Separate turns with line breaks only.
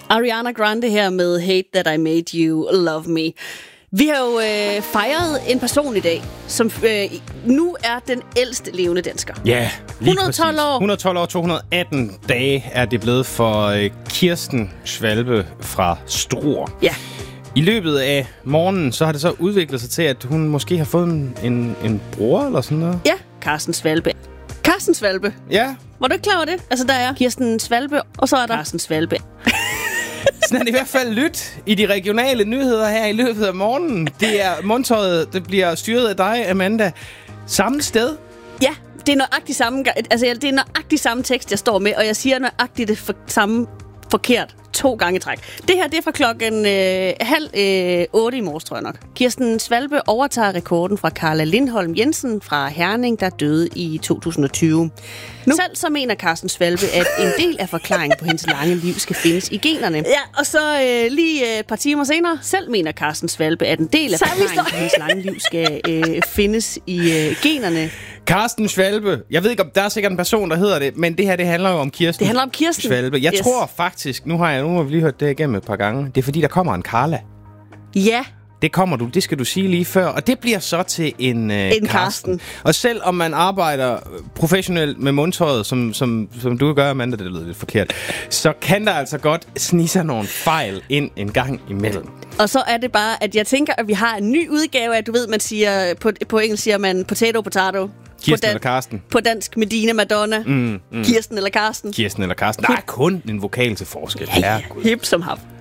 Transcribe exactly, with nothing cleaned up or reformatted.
Ariana Grande her med Hate That I Made You Love Me. Vi har jo øh, fejret en person i dag, som øh, nu er den ældste levende dansker.
Ja, lige
hundrede og tolv
præcis.
år.
hundrede og tolv år, to hundrede og atten dage er det blevet for øh, Kirsten Schwalbe fra Struer.
Ja.
I løbet af morgenen, så har det så udviklet sig til, at hun måske har fået en, en, en bror eller sådan noget.
Ja, Carsten Schwalbe. Carsten Schwalbe.
Ja.
Var du ikke klar over det? Altså, der er Kirsten Schwalbe, og så er der Carsten Schwalbe.
Sådan er det i hvert fald lyt i de regionale nyheder her i løbet af morgenen. Det er mundtøjet, det bliver styret af dig, Amanda. Samme sted.
Ja, det er nøjagtigt samme, altså, det er nøjagtigt samme tekst, jeg står med, og jeg siger nøjagtigt det for, samme forkert to gange i træk. Det her, det er fra klokken øh, halv øh, otte i morges, tror jeg nok. Kirsten Schwalbe overtager rekorden fra Carla Lindholm Jensen fra Herning, der døde i to tusind og tyve. Nu. Selv så mener Carsten Schwalbe, at en del af forklaringen på hendes lange liv skal findes i generne. Ja, og så øh, lige et par timer senere, selv mener Carsten Schwalbe, at en del af forklaringen på hendes lange liv skal øh, findes i øh, generne.
Carsten Schwalbe. Jeg ved ikke, om der er sikkert en person, der hedder det, men det her, det handler jo om Kirsten.
Det handler om Kirsten.
Schwalbe. Jeg
yes.
tror faktisk, nu har jeg nu har vi lige hørt det igennem et par gange, det er fordi, der kommer en Carla.
Ja.
Det kommer du, det skal du sige lige før, og det bliver så til en, øh,
en Carsten.
Og selv om man arbejder professionelt med mundtøjet, som, som, som du gør, Amanda, det lyder lidt forkert, så kan der altså godt snige sig nogle fejl ind en gang imellem.
Og så er det bare, at jeg tænker, at vi har en ny udgave af, du ved, man siger, på, på engelsk siger man potato, potato.
Kirsten eller Karsten.
På dansk Medina, Madonna. Mm, mm. Kirsten eller Karsten.
Kirsten eller Karsten. Der er kun en vokal til forskel.
Ja, hip som hav.